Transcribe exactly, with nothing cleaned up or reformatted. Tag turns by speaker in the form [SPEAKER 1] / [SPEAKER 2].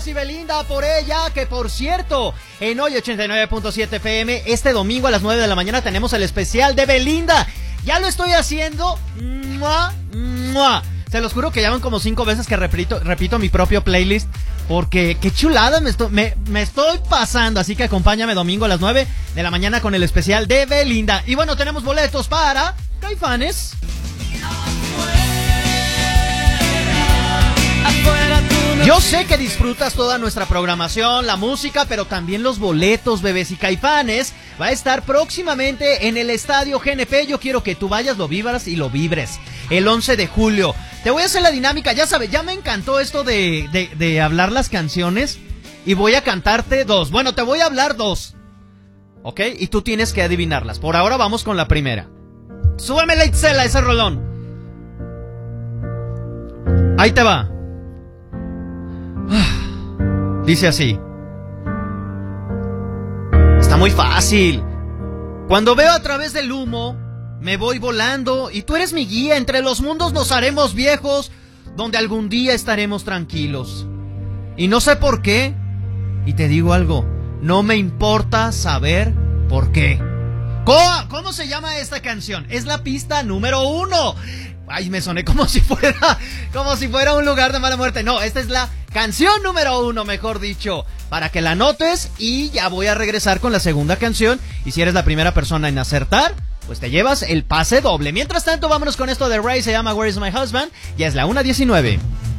[SPEAKER 1] Caifanes y Belinda, por ella, que por cierto, en Hoy ochenta y nueve punto siete F M, este domingo a las nueve de la mañana tenemos el especial de Belinda. Ya lo estoy haciendo. ¡Mua! ¡Mua! Se los juro que ya van como cinco veces que repito, repito mi propio playlist, porque qué chulada me estoy, me, me estoy pasando. Así que acompáñame domingo a las nueve de la mañana con el especial de Belinda. Y bueno, tenemos boletos para Caifanes. Yo sé que disfrutas toda nuestra programación, la música, pero también los boletos, bebés. Y Caifanes va a estar próximamente en el Estadio G N P. Yo quiero que tú vayas, lo vibras y lo vibres. El once de julio. Te voy a hacer la dinámica, ya sabes, ya me encantó esto de, de, de hablar las canciones. Y voy a cantarte dos. Bueno, te voy a hablar dos. ¿Ok? Y tú tienes que adivinarlas. Por ahora vamos con la primera. Súbeme la Itzela, ese rolón. Ahí te va. Dice así. Está muy fácil. Cuando veo a través del humo, me voy volando y tú eres mi guía. Entre los mundos nos haremos viejos, donde algún día estaremos tranquilos. Y no sé por qué. Y te digo algo, no me importa saber por qué. ¿Cómo, cómo se llama esta canción? Es la pista número uno. Ay, me soné como si fuera como si fuera un lugar de mala muerte. No, esta es la canción número uno, mejor dicho, para que la anotes. Y ya voy a regresar con la segunda canción. Y si eres la primera persona en acertar, pues te llevas el pase doble. Mientras tanto, vámonos con esto de Ray, se llama Where is my husband. Ya es la una diecinueve.